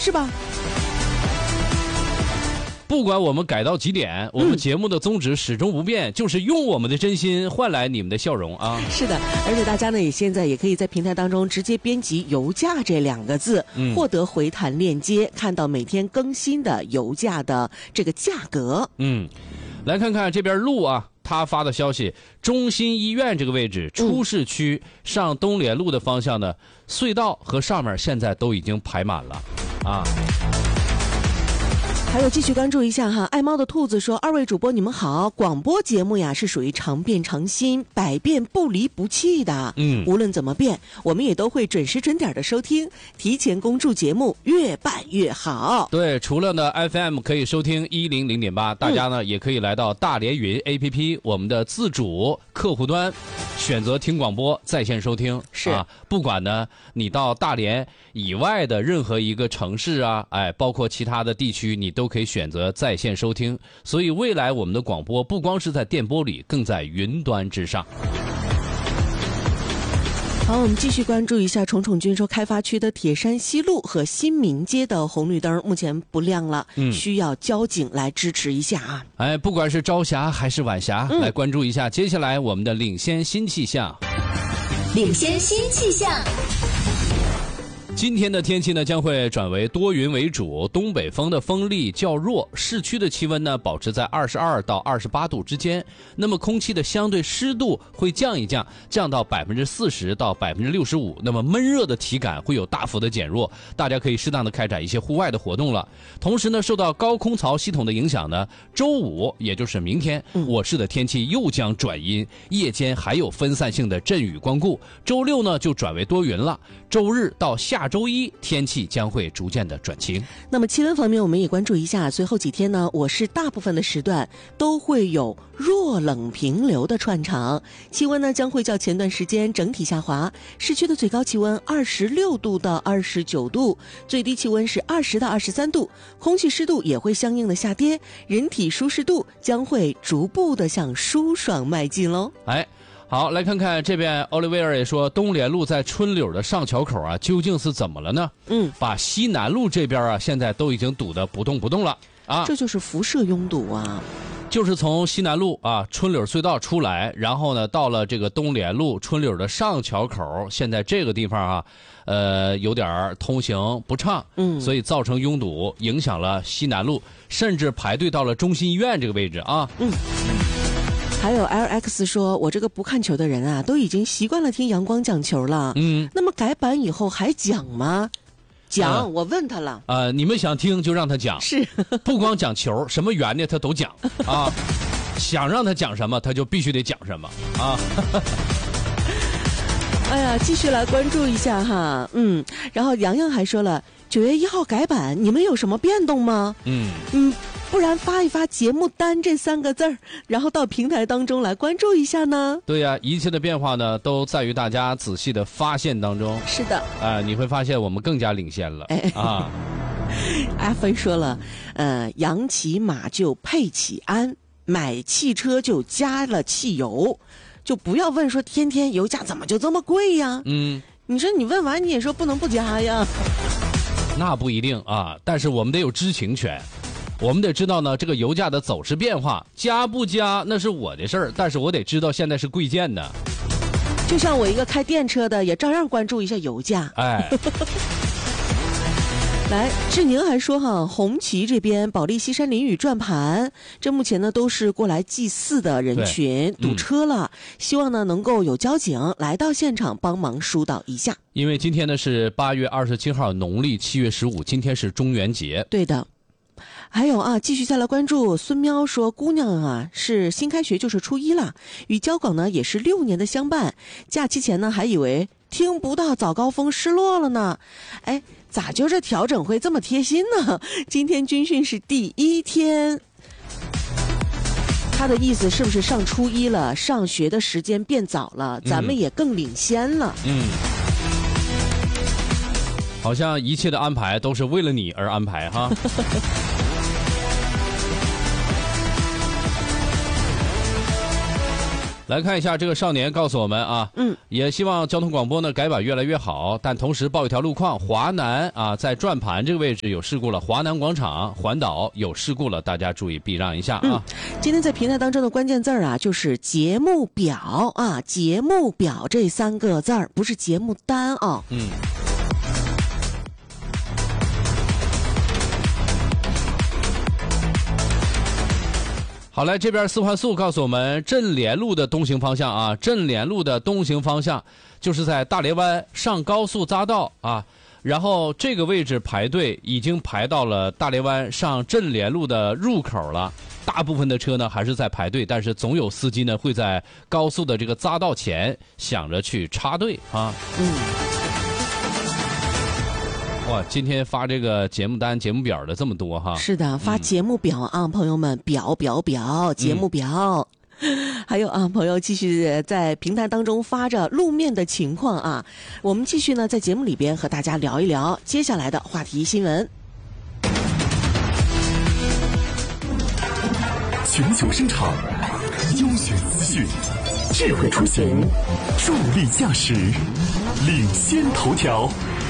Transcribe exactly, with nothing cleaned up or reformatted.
是吧？ 不管我们改到几点，我们节目的宗旨始终不变，就是用我们的真心换来你们的笑容啊！ 是的，而且大家呢也现在也可以在平台当中直接编辑油价这两个字，嗯、获得回弹链接，看到每天更新的油价的这个价格。 嗯，来看看这边路啊，他发的消息，中心医院这个位置，出市区上东联路的方向呢，隧道和上面现在都已经排满了啊。 还有继续关注一下哈，爱猫的兔子说：“二位主播你们好，广播节目呀是属于常变常新、百变不离不弃的。嗯，无论怎么变，我们也都会准时准点的收听，提前恭祝节目越办越好。” 对，除了呢 F M 可以收听一零零点八，大家呢、嗯、也可以来到大连云 A P P 我们的自主客户端，选择听广播在线收听。 是啊，不管呢你到大连以外的任何一个城市啊，哎，包括其他的地区，你都可以选择在线收听，所以未来我们的广播不光是在电波里，更在云端之上。 好，我们继续关注一下虫虫君说，开发区的铁山西路和新民街的红绿灯目前不亮了，嗯、需要交警来支持一下啊。 哎，不管是朝霞还是晚霞、嗯，来关注一下接下来我们的领先新气象。 领先新气象。 今天的天气呢将会转为多云为主，东北风的风力较弱，市区的气温呢保持在二十二到二十八度之间。那么空气的相对湿度会降一降，降到百分之四十到百分之六十五。那么闷热的体感会有大幅的减弱，大家可以适当的开展一些户外的活动了。同时呢，受到高空槽系统的影响呢，周五也就是明天，我市的天气又将转阴，夜间还有分散性的阵雨光顾。周六呢就转为多云了，周日到下周一天气将会逐渐的转晴。 那么气温方面我们也关注一下，随后几天呢，我市大部分的时段都会有弱冷平流的串场，气温呢将会较前段时间整体下滑，市区的最高气温二十六度到二十九度，最低气温是二十到二十三度，空气湿度也会相应的下跌，人体舒适度将会逐步的向舒爽迈进喽。 哎，好，来看看这边，奥利维尔也说，东联路在春柳的上桥口啊，究竟是怎么了呢？嗯，把西南路这边啊，现在都已经堵得不动不动了啊！ 这就是辐射拥堵啊！ 就是从西南路啊春柳隧道出来，然后呢到了这个东联路春柳的上桥口，现在这个地方啊，呃有点通行不畅，嗯，所以造成拥堵，影响了西南路，甚至排队到了中心医院这个位置啊。嗯。 还有 L X 说，我这个不看球的人啊，都已经习惯了听阳光讲球了。嗯，那么改版以后还讲吗？讲、呃，我问他了。 呃，你们想听就让他讲， 是不光讲球，什么圆的他都讲啊。想让他讲什么，他就必须得讲什么啊。 哎呀，继续来关注一下哈，嗯，然后洋洋还说了，九月一号改版，你们有什么变动吗？嗯嗯。不然发一发节目单这三个字儿，然后到平台当中来关注一下呢？ 对呀、啊，一切的变化呢，都在于大家仔细的发现当中。 是的， 啊、呃，你会发现我们更加领先了。哎啊， 阿芬说了，呃，养起马就配起鞍，买汽车就加了汽油，就不要问说天天油价怎么就这么贵呀？嗯，你说你问完你也说不能不加呀？ 那不一定啊，但是我们得有知情权。我们得知道呢，这个油价的走势变化，加不加那是我的事儿，但是我得知道现在是贵贱的。 就像我一个开电车的，也照样关注一下油价。哎，来，志宁还说哈，红旗这边保利西山淋雨转盘，这目前呢都是过来祭祀的人群，堵车了、嗯，希望呢能够有交警来到现场帮忙疏导一下。 因为今天呢是八月二十七号，农历七月十五，今天是中元节。 对的。还有啊，继续再来关注孙喵说，姑娘啊是新开学就是初一了，与交广呢也是六年的相伴，假期前呢还以为听不到早高峰失落了呢，哎，咋就这调整会这么贴心呢？今天军训是第一天，他的意思是不是上初一了，上学的时间变早了，咱们也更领先了？嗯， 好像一切的安排都是为了你而安排哈。 来看一下这个少年告诉我们啊， 嗯， 也希望交通广播呢改版越来越好，但同时报一条路况：华南啊，在转盘这个位置有事故了，华南广场环岛有事故了，大家注意避让一下啊。 嗯、今天在平台当中的关键字儿啊，就是节目表啊，节目表这三个字儿，不是节目单啊。 嗯。好嘞，这边四环速告诉我们，镇联路的东行方向啊，镇联路的东行方向就是在大连湾上高速匝道啊，然后这个位置排队已经排到了大连湾上镇联路的入口了。大部分的车呢还是在排队，但是总有司机呢会在高速的这个匝道前想着去插队啊。 嗯。 哇，今天发这个节目单、节目表的这么多哈！ 是的，发节目表啊，嗯、朋友们，表表表，节目表。嗯、还有啊，朋友继续在平台当中发着路面的情况啊，我们继续呢在节目里边和大家聊一聊接下来的话题新闻。 全球声场，优选资讯，智慧出行，助力驾驶，领先头条。